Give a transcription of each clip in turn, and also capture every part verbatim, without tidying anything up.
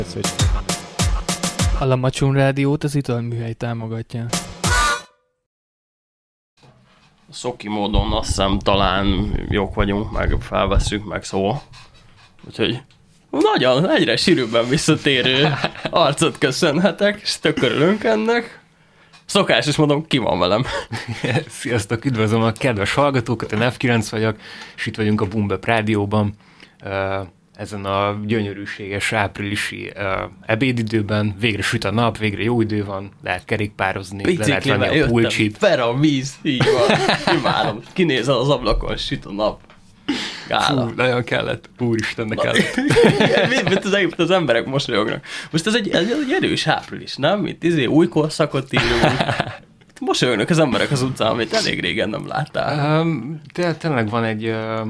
A Lamacsun Rádiót az Italműhely támogatja. Szoki módon azt hiszem talán jók vagyunk, meg felveszünk, meg szó. Úgyhogy nagyon, egyre sűrűbben visszatérő arcot köszönhetek, és tök örülünk ennek. Szokásos módon ki van velem. Sziasztok, üdvözlöm a kedves hallgatókat, én ef kilenc vagyok, és itt vagyunk a Bumbep Rádióban. Ezen a gyönyörűséges áprilisi uh, ebédidőben végre süt a nap, végre jó idő van, lehet kerékpározni, le lehet venni a pulcsit. Fer a víz, így van, imádom. Kinézel az ablakon, süt a nap. Gála. Fú, nagyon kellett, úristennek kellett. Mint az, az emberek mosolyognak. Most ez egy, ez egy erős április, nem? Mint izé, új korszakot írunk. Mosolyognak az emberek az utcán, amit elég régen nem láttál. Um, de tényleg van egy... Uh,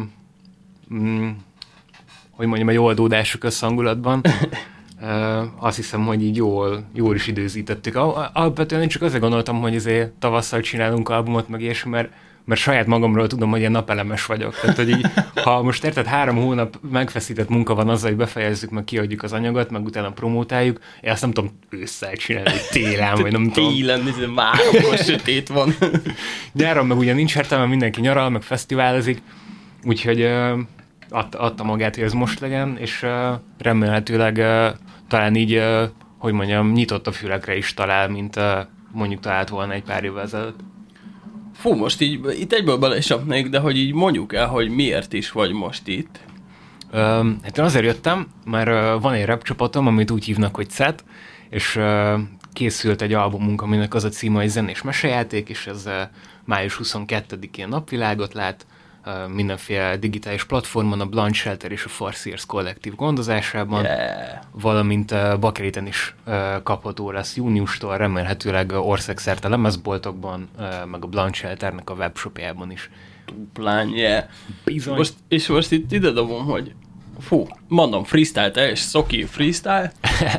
mm, hogy mondjam, egy oldódásuk összhangulatban. uh, azt hiszem, hogy így jól, jól is időzítettük. Alapvetően én csak azért gondoltam, hogy azért tavasszal csinálunk albumot, meg ilyesmi, mert, mert saját magamról tudom, hogy én napelemes vagyok. Tehát, hogy így, ha most érted, három hónap megfeszített munka van azzal, hogy befejezzük, meg kiadjuk az anyagot, meg utána promótáljuk, én azt nem tudom ősszel csinálni, télen, vagy nem tudom. Télen, ez már akkor sötét van. Nyáron meg ugye nincs értelme, mindenki nyaral, meg fesztiválozik, úgyhogy... Uh, Ad, adta magát, hogy ez most legyen, és uh, remélhetőleg uh, talán így, uh, hogy mondjam, nyitott a fülekre is talál, mint uh, mondjuk talált volna egy pár évvel ezelőtt. Fú, most így, itt egyből bele is apnék, de hogy így mondjuk el, hogy miért is vagy most itt? Uh, hát én azért jöttem, mert uh, van egy rap csapatom, amit úgy hívnak, hogy Cet, és uh, készült egy albumunk, aminek az a címe, hogy Zenés Mesejáték, és ez uh, május huszonkettedikén napvilágot lát, Uh, mindenféle digitális platformon, a Blunt Shelter és a Farseers kollektív gondozásában, yeah. valamint uh, Bakeliten is uh, kapható lesz júniustól, remélhetőleg országszerte lemezboltokban, uh, meg a Blunt Shelternek a webshopjában is. Duplán, yeah. Bizony. Most, és most itt ide dobom, hogy fú, mondom freestyle, te és Szoki freestyle.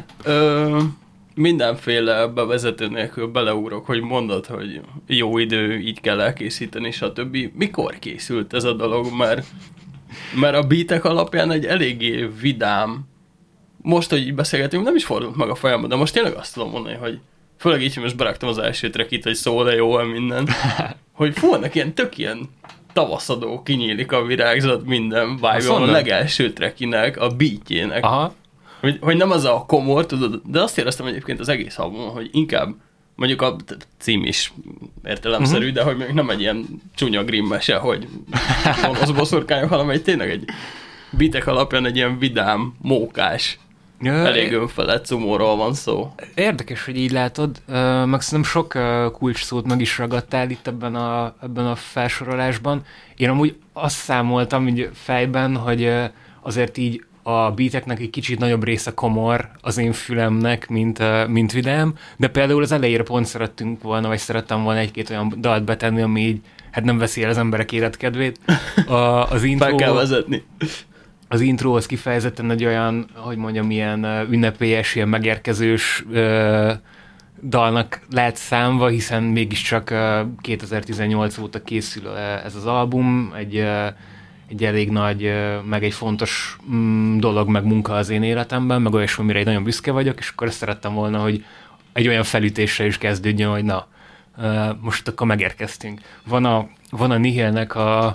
Ö, mindenféle bevezető nélkül beleugrok, hogy mondod, hogy jó idő, így kell elkészíteni, stb. Mikor készült ez a dolog? Mert, mert a beatek alapján egy eléggé vidám, most, hogy így beszélgetünk, nem is fordult meg a fejembe, de most tényleg azt tudom mondani, hogy főleg így, hogy most beraktam az első trackit, hogy szól, de jó, minden, hogy fú, ennek ilyen tök ilyen tavaszadó, kinyílik a virágzat, minden vibe a legelső trackinek, a beatjének. Aha. Hogy, hogy nem az a komor, tudod, de azt éreztem egyébként az egész albumon, hogy inkább, mondjuk a cím is értelemszerű, uh-huh. de hogy még nem egy ilyen csúnya grimm mese, hogy az boszorkányok, hanem egy tényleg egy beatek alapján egy ilyen vidám, mókás, ja, elég önfelett cumóról van szó. Érdekes, hogy így látod, meg szerintem sok kulcs szót meg is ragadtál itt ebben a, ebben a felsorolásban. Én amúgy azt számoltam így fejben, hogy azért így a beateknek egy kicsit nagyobb része komor az én fülemnek, mint, uh, mint vidám, de például az elejére pont szerettünk volna, vagy szerettem volna egy-két olyan dalt betenni, ami így, hát nem veszi el az emberek életkedvét. A, az intro, fel kell vezetni. Az intro az kifejezetten egy olyan, hogy mondjam, ilyen uh, ünnepélyes, ilyen megérkezős uh, dalnak lehet számva, hiszen mégiscsak uh, kétezer-tizennyolc óta készül uh, ez az album, egy uh, egy elég nagy, meg egy fontos mm, dolog, meg munka az én életemben, meg olyasmi, amire nagyon büszke vagyok, és akkor azt szerettem volna, hogy egy olyan felütésre is kezdődjön, hogy na, most akkor megérkeztünk. Van a, van a Nihilnek a,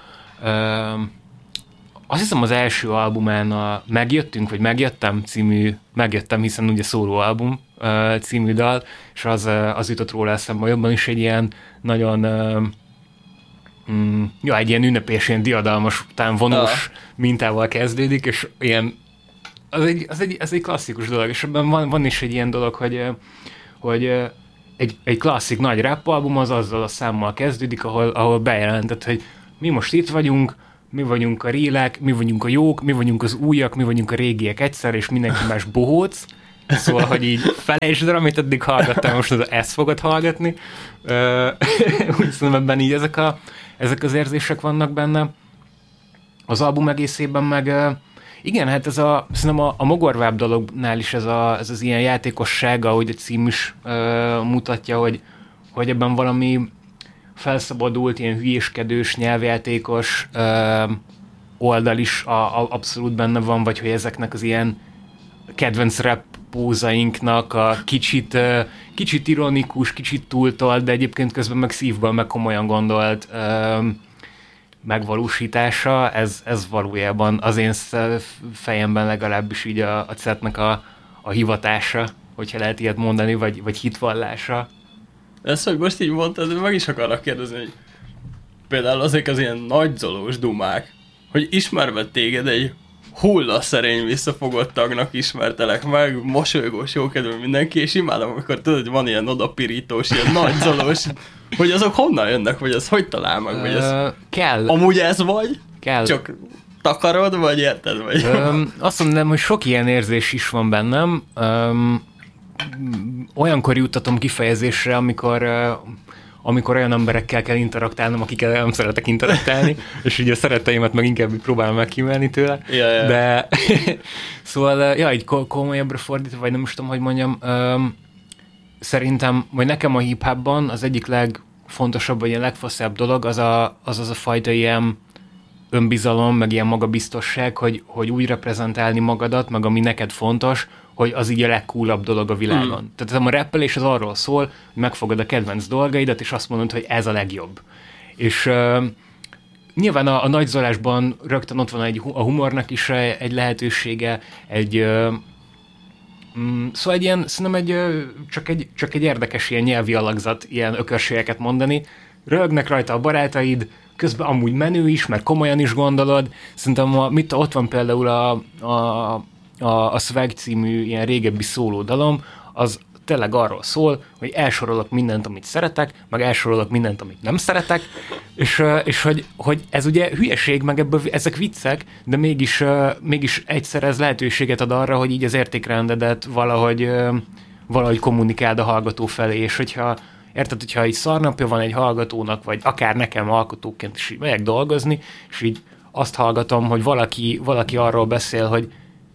azt hiszem az első albumán a Megjöttünk, vagy Megjöttem című, Megjöttem, hiszen ugye szóló album című dal, és az, az jutott róla eszembe, jobban is egy ilyen nagyon Mm, ja, egy ilyen ünnepés, ilyen diadalmas, tánvonós ah. mintával kezdődik, és ilyen, az egy, az egy, az egy klasszikus dolog, és ebben van, van is egy ilyen dolog, hogy, hogy egy, egy klasszik nagy rap album az azzal a számmal kezdődik, ahol, ahol bejelentett, hogy mi most itt vagyunk, mi vagyunk a rélek, mi vagyunk a jók, mi vagyunk az újak, mi vagyunk a régiek egyszer, és mindenki más bohóc. Szóval, hogy így felejtsd el, amit eddig hallgattál, most az ezt fogod hallgatni. Úgy szerintem ebben így ezek, a, ezek az érzések vannak benne. Az album egészében meg, igen, hát ez a, szerintem a, a mogorvább dolognál is ez, a, ez az ilyen játékosság, ahogy a cím is uh, mutatja, hogy, hogy ebben valami felszabadult, ilyen hülyéskedős, nyelvjátékos uh, oldal is a, a, abszolút benne van, vagy hogy ezeknek az ilyen kedvenc rap pózainknak a kicsit, kicsit ironikus, kicsit túltolt, de egyébként közben meg szívből, meg komolyan gondolt megvalósítása, ez, ez valójában az én fejemben legalábbis így a, a cetnek a, a hivatása, hogyha lehet ilyet mondani, vagy, vagy hitvallása. Ezt, hogy most így mondtad, meg is akarok kérdezni, hogy például azért az ilyen nagyzolós dumák, hogy ismerve téged egy hullaszerény visszafogott tagnak ismertelek meg, mosolygós, jókedvű mindenki, és imádom, amikor tudod, hogy van ilyen odapirítós, ilyen nagyzolós, hogy azok honnan jönnek, vagy az hogy talál meg, vagy ez... Ö, kell. Amúgy ez vagy? Kell. Csak takarod, vagy érted? Vagy? Ö, azt mondanám, hogy sok ilyen érzés is van bennem. Ö, olyankor juttatom kifejezésre, amikor... Ö, amikor olyan emberekkel kell interaktálnom, akikkel nem szeretek interaktálni, és ugye a szeretteimet meg inkább próbálom megkímélni tőle. Ja, ja. De szóval, ja, így komolyabbra fordítva, vagy nem is tudom, hogy mondjam, öm, szerintem, vagy nekem a hip-hopban az egyik legfontosabb, vagy a legfaszább dolog az a, az, az a fajta ilyen önbizalom, meg ilyen magabiztosság, hogy, hogy úgy reprezentálni magadat, meg ami neked fontos, hogy az így a legcoolabb dolog a világon. Mm. Tehát a rappelés az arról szól, hogy megfogod a kedvenc dolgaidat, és azt mondod, hogy ez a legjobb. És uh, nyilván a, a nagyzolásban rögtön ott van egy, a humornak is egy lehetősége, egy uh, mm, szóval egy ilyen, szerintem egy, uh, csak, egy, csak egy érdekes ilyen nyelvi alakzat, ilyen ökörségeket mondani. Rögnek rajta a barátaid, közben amúgy menő is, mert komolyan is gondolod. Szerintem a, mit, ott van például a, a A, a Swag című ilyen régebbi szóló dalom, az tényleg arról szól, hogy elsorolok mindent, amit szeretek, meg elsorolok mindent, amit nem szeretek, és, és hogy, hogy ez ugye hülyeség, meg ebből, ezek viccek, de mégis, mégis egyszer ez lehetőséget ad arra, hogy így az értékrendedet valahogy, valahogy kommunikáld a hallgató felé, és hogyha érted, hogyha egy szarnapja van egy hallgatónak, vagy akár nekem alkotóként is így megyek dolgozni, és így azt hallgatom, hogy valaki, valaki arról beszél, hogy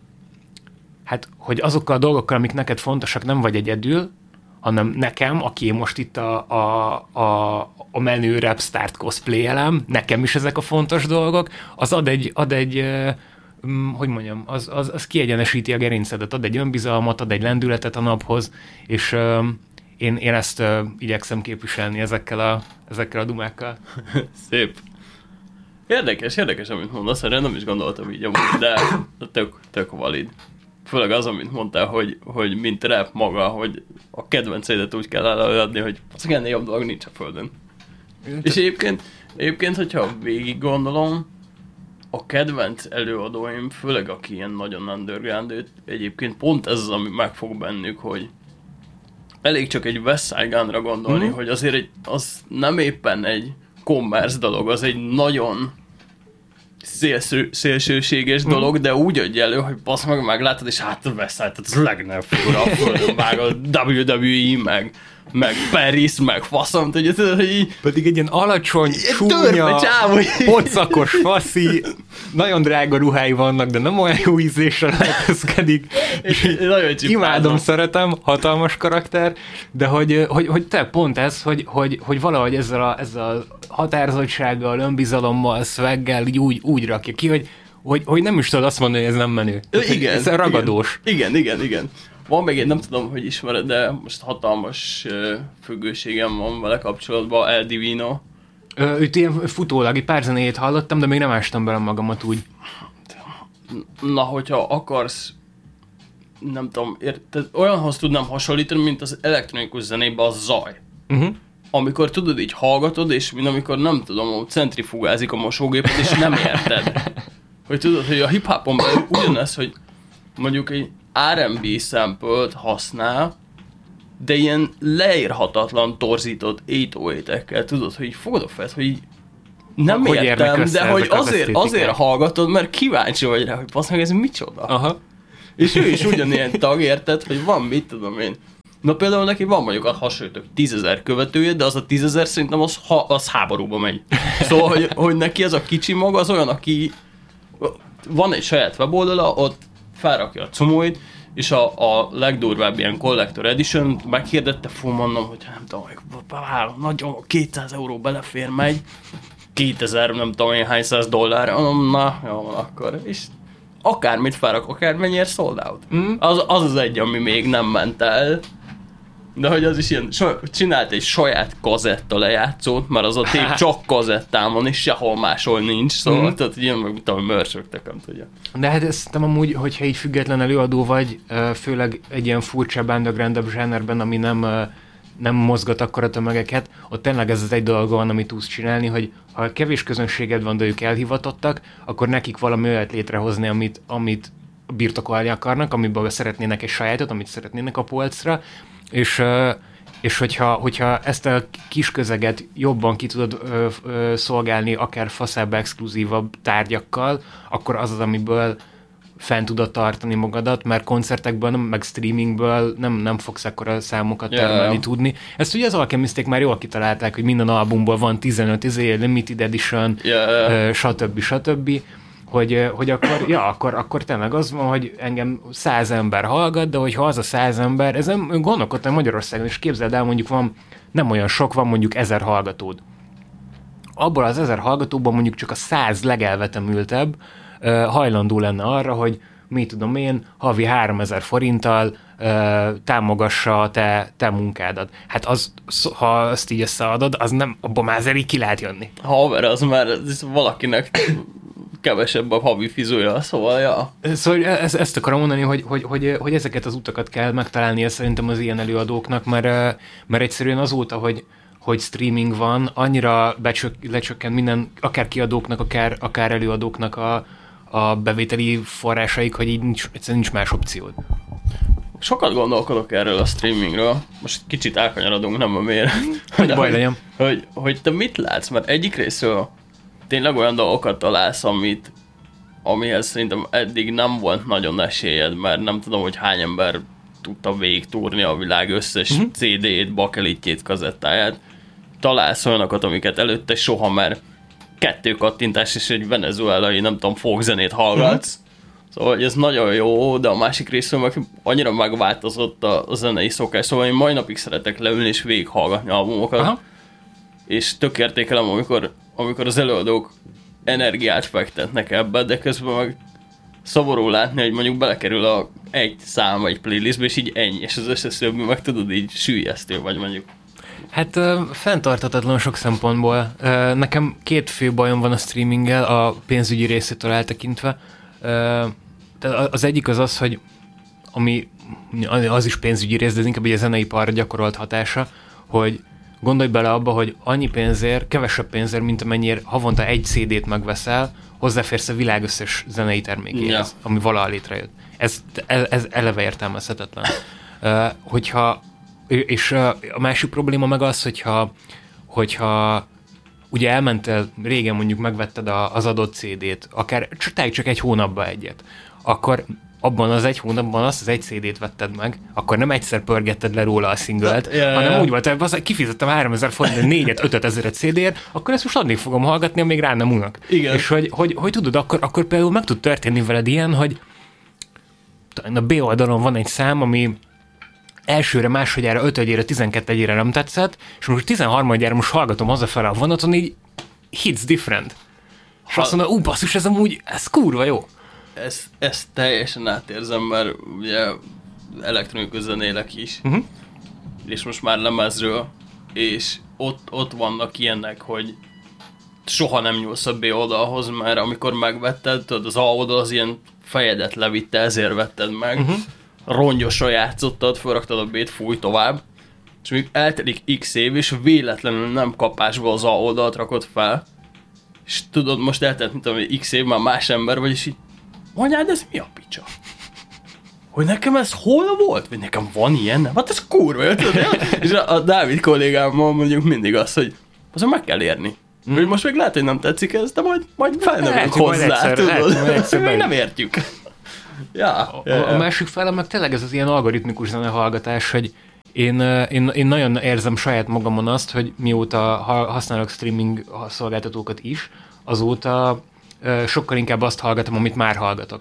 hát, hogy azokkal a dolgokkal, amik neked fontosak, nem vagy egyedül, hanem nekem, aki most itt a, a, a, a menő rapstart cosplayelem, nekem is ezek a fontos dolgok, az ad egy, ad egy hogy mondjam, az, az, az kiegyenesíti a gerincedet, ad egy önbizalmat, ad egy lendületet a naphoz, és uh, én, én ezt uh, igyekszem képviselni ezekkel a, ezekkel a dumákkal. Szép. Érdekes, érdekes, amit mondasz, erre nem is gondoltam így amúgy, de tök, tök valid. Főleg az, amit mondtál, hogy, hogy mint rap maga, hogy a kedvenceidet úgy kell előadni, hogy az ennél jobb dolog nincs a földön. Te... És egyébként, egyébként, hogyha végig gondolom, a kedvenc előadóim, főleg aki ilyen nagyon underground, egyébként pont ez az, ami megfog bennük, hogy elég csak egy West Side Gunra gondolni, mm-hmm. hogy azért egy, az nem éppen egy commerce dolog, az egy nagyon szélső, szélsőséges mm. dolog, de úgy adja elő, hogy basz meg meglátod, és hát a West Side, az legnagyobb figura a földön, vág a dupla vé dupla vé e, meg, meg Paris, meg faszom, tudja, tudod, hogy így... Pedig egy ilyen alacsony, csúnya, pocakos faszi, nagyon drága ruhái vannak, de nem olyan jó ízlésre lehetőzkedik. Imádom, szeretem, hatalmas karakter, de hogy, hogy, hogy te pont ez, hogy, hogy, hogy valahogy ezzel a, ezzel a határozottsággal, önbizalommal, szveggel így úgy, úgy rakja ki, hogy, hogy, hogy nem is tudod azt mondani, hogy ez nem menő. Igen. Ez ragadós. Igen, igen, igen. igen. Van még egy, nem tudom, hogy ismered, de most hatalmas uh, függőségem van vele kapcsolatban, El Divino. Ö, őt ilyen futólag, egy pár zenéjét hallottam, de még nem ástam bele magamat úgy. Na, hogyha akarsz, nem tudom, érted, olyanhoz tudnám hasonlítani, mint az elektronikus zenében a zaj. Uh-huh. Amikor tudod, így hallgatod, és mint amikor nem tudom, centrifugázik a mosógépet, és nem érted. Hogy tudod, hogy a hip-hopon belül ugyanez, hogy mondjuk egy er and bé sample-t használ, de ilyen leírhatatlan torzított nyolcvannyolcekkel, tudod, hogy így fogod a fejed, hogy így nem hogy értem, de hogy azért, azért hallgatod, mert kíváncsi vagy rá, hogy basz meg, ez micsoda. Aha. És ő is ugyanilyen tag, érted, hogy van, mit tudom én. Na például neki van mondjuk a hasonlítok tízezer követője, de az a tízezer szerintem az, ha, az háborúba megy. Szóval, hogy, hogy neki ez a kicsi maga az olyan, aki van egy saját weboldala, ott felrakja a comóit, és a, a legdurvább ilyen Collector Edition meghirdette, fú, mondom, hogy nem tudom, nagyon kétszáz euró belefér, megy, kétezer, nem tudom én hány száz dollár, mondom, na, jó van akkor, és akármit felrak, akármennyire sold out. Mm. Az, az az egy, ami még nem ment el. De hogy az is ilyen, csinált egy saját kazetta lejátszót, mert az a tép csak kazettán is, sehol máshol nincs, szóval, mm. tehát ilyen meg, mint ahogy mörcsögtek, nem tudja. De hát ezt nem amúgy, hogyha így független előadó vagy, főleg egy ilyen furcsább, underground-abb zsánerben, ami nem, nem mozgat akkora tömegeket, ott tényleg ez az egy dolog van, amit tudsz csinálni, hogy ha kevés közönséged van, de ők elhivatottak, akkor nekik valami olyat létrehozni, amit, amit birtokolni akarnak, amiből szeretnének egy sajátot, amit szeretnének a polcra, és, és hogyha, hogyha ezt a kis közeget jobban ki tudod ö, ö, szolgálni, akár faszább, exkluzívabb tárgyakkal, akkor az az, amiből fent tudod tartani magadat, mert koncertekből, meg streamingből nem, nem fogsz ekkora számokat termelni yeah. tudni. Ezt ugye az Alchemisték már jól kitalálták, hogy minden albumból van tizenöt izé, limited edition, yeah. ö, stb. stb. Hogy, hogy akkor, ja, akkor, akkor tényleg az van, hogy engem száz ember hallgat, de hogyha az a száz ember, ezen gondolkodtam Magyarországon, és képzeld el, mondjuk van, nem olyan sok, van mondjuk ezer hallgatód. Abból az ezer hallgatóban mondjuk csak a száz legelvetemültebb uh, hajlandó lenne arra, hogy mit tudom én, havi háromezer forinttal uh, támogassa a te, te munkádat. Hát az, ha azt így összeadod, az nem, abban már azért így ki lehet jönni. Haver, az már ez valakinek kevesebb a havi fizúja, szóval, ja. Szóval ezt, ezt akarom mondani, hogy, hogy, hogy, hogy ezeket az utakat kell megtalálnia szerintem az ilyen előadóknak, mert, mert egyszerűen azóta, hogy, hogy streaming van, annyira becsök, lecsökkent minden, akár kiadóknak, akár, akár előadóknak a, a bevételi forrásaik, hogy így nincs, egyszerűen nincs más opciód. Sokat gondolkodok erről a streamingről. Most kicsit elkanyarodunk, nem a miért. Hogy baj legyen. Hogy, hogy te mit látsz? Mert egyik részről tényleg olyan dolgokat találsz, amit, amihez szerintem eddig nem volt nagyon esélyed, mert nem tudom, hogy hány ember tudta végigtúrni a világ összes uh-huh. cé dé-ét, bakelitjét, kazettáját. Találsz olyanokat, amiket előtte soha, mert kettő kattintás és egy venezuelai, nem tudom, folkzenét hallgatsz. Uh-huh. Szóval hogy ez nagyon jó, de a másik részről meg annyira megváltozott a, a zenei szokás. Szóval én mai napig szeretek leülni és végighallgatni albumokat. Uh-huh. És tök értékelem, amikor amikor az előadók energiát fektetnek ebbe, de közben meg szomorú látni, hogy mondjuk belekerül a egy szám egy playlistbe, és így ennyi, és az összes többi meg tudod így süllyesztő, vagy mondjuk. Hát uh, fenntarthatatlan sok szempontból. Uh, nekem két fő bajom van a streaminggel, a pénzügyi részétől eltekintve. Uh, az egyik az az, hogy ami az is pénzügyi rész, de ez inkább egy a zeneiparra gyakorolt hatása, hogy gondolj bele abba, hogy annyi pénzért, kevesebb pénzért, mint amennyire havonta egy cé dét megveszel, hozzáférsz a világ összes zenei termékéhez, ja. ami valaha létrejött. Ez, ez, ez eleve értelmezhetetlen. Uh, hogyha, és uh, a másik probléma meg az, hogyha, hogyha ugye elmentél, régen mondjuk megvetted a, az adott cé dét, akár csak, csak egy hónapba egyet, akkor abban az egy hónapban azt az egy cé dét vetted meg, akkor nem egyszer pörgetted le róla a szinglet, yeah, hanem yeah. úgy volt, hogy az, kifizettem háromezer forint, négyet, ötöt ezeret cé dé-ért, akkor ezt most addig fogom hallgatni, amíg rá nem unnak. Igen. És hogy, hogy, hogy tudod, akkor, akkor például meg tud történni veled ilyen, hogy a B oldalon van egy szám, ami elsőre, másodjára, ötödjére, tizenkettedjére nem tetszett, és most tizenharmadjára most hallgatom hazafele a vonaton, így hits different. És ha... azt mondom, ú, basszus, ez amúgy, ez kurva jó. Ezt, ezt teljesen átérzem, mert ugye elektronikus zenélek is, uh-huh. és most már lemezről, és ott, ott vannak ilyenek, hogy soha nem nyúlsz a B oldalhoz, mert amikor megvetted, tudod, az A oldal az ilyen fejedet levitte, ezért vetted meg, uh-huh. rongyosan játszottad, felraktad a B-t, fúj tovább, és még eltelik X év, és véletlenül nem kapásból az A oldalt rakod fel, és tudod, most eltelt, mint tudom, X év, már más ember vagy, és így anyád, ez mi a picsa? Hogy nekem ez hol volt? Vagy nekem van ilyen? Hát ez kurva, érted? És a, a Dávid kollégámmal mondjuk mindig az, hogy azon meg kell érni. Mm. Hogy most még lehet, hogy nem tetszik ez, de majd, majd felnövünk hozzá, egyszer, tudod? Lehet, még nem értjük. Ja, a, ja, a, a másik fele meg tényleg ez az ilyen algoritmikus zenehallgatás, hogy én, én, én nagyon érzem saját magamon azt, hogy mióta használok streaming szolgáltatókat is, azóta sokkal inkább azt hallgatom, amit már hallgatok.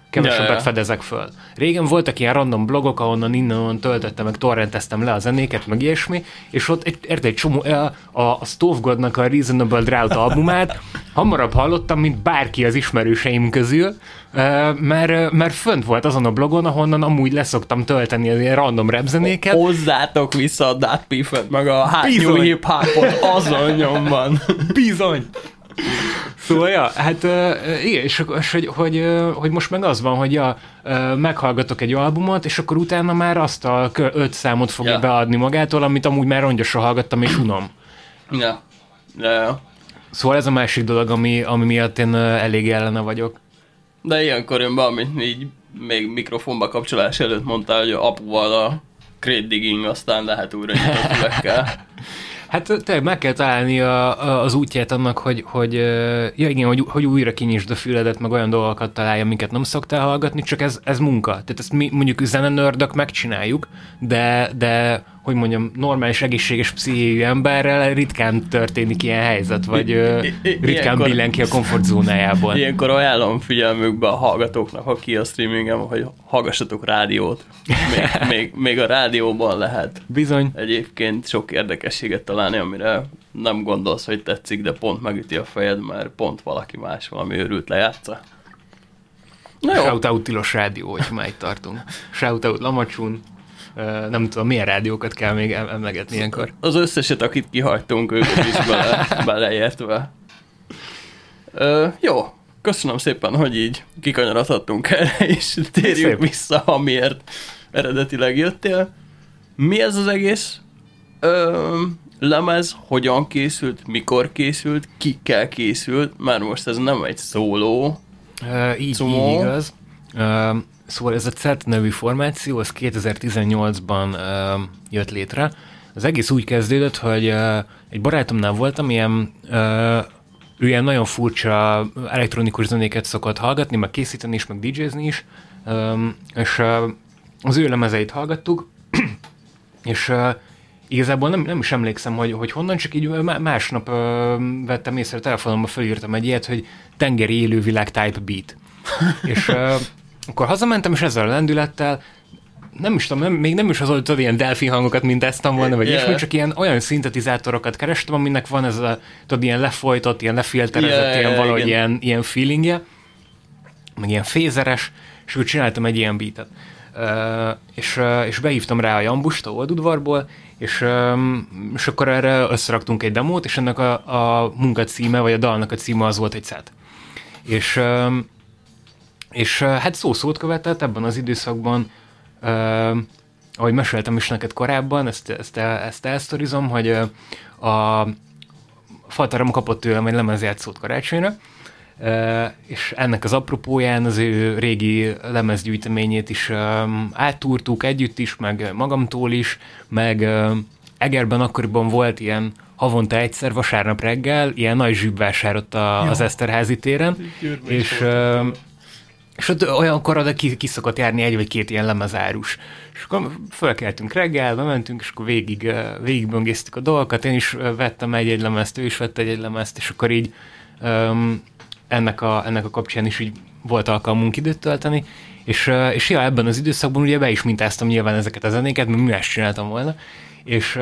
kevesebbet Ja, ja. fedezek föl. Régen voltak ilyen random blogok, ahonnan innen töltöttem, meg torrenteztem le a zenéket, meg ilyesmi, és ott egy, érte, egy csomó, a, a, a Stovegodnak a Reasonable Drought albumát hamarabb hallottam, mint bárki az ismerőseim közül, mert, mert fönt volt azon a blogon, ahonnan amúgy leszoktam tölteni az ilyen random rap zenéket. Hozzátok vissza a Dat Piffet, meg a hátnyú Bizony. hip-hopot azon nyomban. Bizony! Szóval, ja, hát uh, igen, és, és hogy, hogy, uh, hogy most meg az van, hogy ja, uh, meghallgatok egy albumot, és akkor utána már azt a kö- öt számot fogja Ja. beadni magától, amit amúgy már rongyosra hallgattam, és unom. Ja. Ja, ja. Szóval ez a másik dolog, ami, ami miatt én uh, elég ellene vagyok. De ilyenkor jön be, amit így még mikrofonba kapcsolás előtt mondtál, hogy apuval a crate digging, aztán lehet újra nyitott fülekkel. Hát tényleg meg kell találni a, a, az útját annak, hogy, hogy, ja igen, hogy, hogy újra kinyisd a füledet, meg olyan dolgokat találja, amiket nem szoktál hallgatni, csak ez, ez munka. Tehát ezt mi mondjuk zenenördök megcsináljuk, de, de hogy mondjam, normális, egészséges pszichéjű emberrel ritkán történik ilyen helyzet, vagy I- i- ritkán ilyenkor- billen ki a komfortzónájából. Ilyenkor ajánlom figyelmükbe a hallgatóknak, aki a streamingen, hogy hallgassatok rádiót. Még, még, még a rádióban lehet Bizony. egyébként sok érdekességet találni, amire nem gondolsz, hogy tetszik, de pont megüti a fejed, mert pont valaki más valami őrült lejátsza. Na jó, Shoutout Tilos Rádió, hogy már itt tartunk. Shoutout Lamacsun. Uh, nem tudom, milyen rádiókat kell még em- emlegetni ilyenkor. az összeset, akit kihagytunk, őket is bele, beleértve. Ö, jó, köszönöm szépen, hogy így kikanyarodhattunk erre, és térjünk Szép. vissza, amiért eredetileg jöttél. Mi ez az egész ö, lemez, hogyan készült, mikor készült, kikkel készült, már most ez nem egy szóló. Uh, így, Csomó. így igaz. Uh, szóval ez a cé e té nevű formáció, az kétezer-tizennyolcban uh, jött létre. Az egész úgy kezdődött, hogy uh, egy barátomnál voltam, ilyen, uh, ő ilyen nagyon furcsa elektronikus zenéket szokott hallgatni, meg készíteni is, meg dé jézni is, um, és uh, az ő lemezeit hallgattuk, és uh, igazából nem, nem is emlékszem, hogy, hogy honnan, csak így másnap uh, vettem észre, a telefonomba felírtam egy ilyet, hogy tengeri élővilág type beat. És uh, akkor hazamentem, és ezzel a lendülettel, nem is tudom, nem, még nem is az volt, ilyen delfin hangokat, mint eztem volna, vagy Yeah. ismét, csak ilyen olyan szintetizátorokat kerestem, aminek van ez a, tudod, ilyen lefolytott, ilyen lefilterezett, Yeah, ilyen yeah, valahogy igen. ilyen, ilyen feelingje, meg ilyen fézeres, és akkor csináltam egy ilyen beatet. Uh, és, uh, és behívtam rá a Jambust a Oldudvarból, és, um, és akkor erre összeraktunk egy demót, és ennek a, a munka címe, vagy a dalnak a címe az volt egy szett. És, um, és uh, hát szó-szót követett ebben az időszakban, uh, ahogy meséltem is neked korábban, ezt, ezt, el, ezt elsztorizom, hogy uh, a faltárom kapott tőlem egy lemezjátszót karácsonyra, Uh, és ennek az apropóján az ő régi lemezgyűjteményét is um, áttúrtuk együtt is, meg magamtól is, meg uh, Egerben akkoriban volt ilyen havonta egyszer vasárnap reggel, ilyen nagy zsűbvásár ott a, az Eszterházi téren, és, uh, és ott olyankor oda ki, ki szokott járni egy vagy két ilyen lemezárus. És akkor fölkeltünk reggel, bementünk, és akkor végig, uh, végigböngésztük a dolgokat, én is uh, vettem egy-egy lemezt, ő is vett egy-egy lemezt, és akkor így um, ennek a, ennek a kapcsán is így volt alkalmunk időt tölteni, és, és ja, ebben az időszakban ugye be is mintáztam nyilván ezeket a zenéket, mert mi mást csináltam volna, és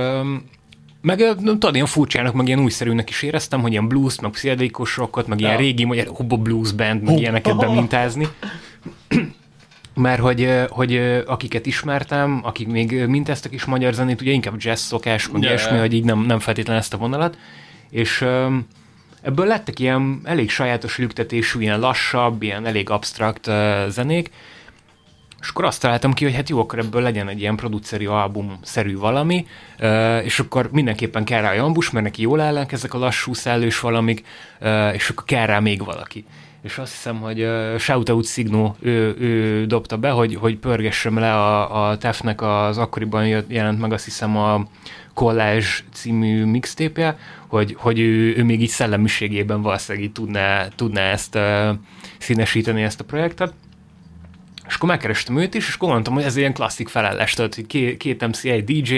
meg tudod, ilyen furcsának, meg ilyen újszerűnek is éreztem, hogy ilyen blues, meg pszichedelikus rockot, meg ilyen Ja. régi magyar hobba blues band, meg ilyeneket bemintázni. Mert hogy, hogy akiket ismertem, akik még mintáztak is magyar zenét, ugye inkább jazz szokás, meg Ja. ilyesmi, hogy így nem, nem feltétlenül ezt a vonalat, és ebből lettek ilyen elég sajátos lüktetésű, ilyen lassabb, ilyen elég absztrakt uh, zenék, és akkor azt találtam ki, hogy hát jó, akkor ebből legyen egy ilyen produceri album-szerű valami, uh, és akkor mindenképpen kell rá a Jambus, mert neki jól állnak ezek a lassú, szellős valamik, uh, és akkor kell rá még valaki. És azt hiszem, hogy uh, Shoutout Signó, ő, ő dobta be, hogy, hogy pörgessem le a, a té e ef-nek az akkoriban jött, jelent meg, azt hiszem, a Collage című mixtape-je, hogy, hogy ő, ő még így szellemiségében valószínűleg így tudná, tudná ezt uh, színesíteni, ezt a projektet. És akkor megkerestem őt is, és akkor mondtam, hogy ez ilyen klasszik felállás, tehát hogy két, két em cé, egy dé dzsé,